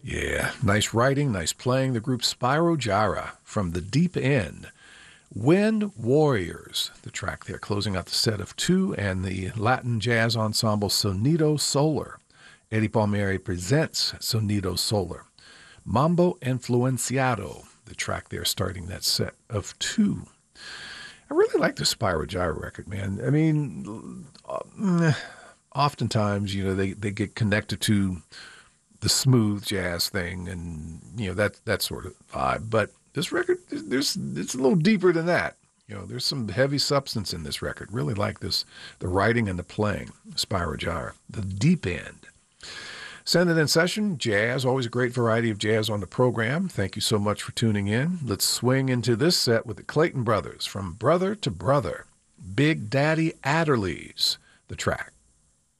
Yeah, nice writing, nice playing. The group Spyro Gyra from The Deep End. Wind Warriors, the track there, closing out the set of two, and the Latin jazz ensemble Sonido Solar. Eddie Palmieri presents Sonido Solar. Mambo Influenciado, the track there starting that set of two. I really like the Spyro Gyra record, man. I mean, oftentimes, they get connected to the smooth jazz thing and, that sort of vibe. But this record, it's a little deeper than that. There's some heavy substance in this record. Really like this, the writing and the playing, Spyro Gyra, The Deep End. Send It In Session, jazz, always a great variety of jazz on the program. Thank you so much for tuning in. Let's swing into this set with the Clayton Brothers, From Brother to Brother, Big Daddy Adderley's the track.